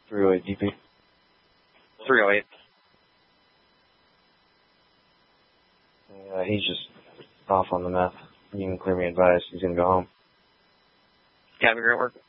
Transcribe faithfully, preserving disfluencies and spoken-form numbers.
three oh eight D P. three oh eight. Yeah, he's just off on the meth. You can clear me advice. He's going to go home. Yeah, great work.